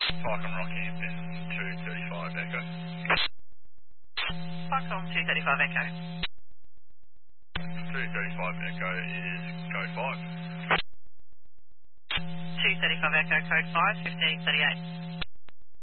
Parkham Rockhampton 235 Echo. Parkham 235 Echo. 235 Echo is code 5. 235 Echo, code 5, 1538.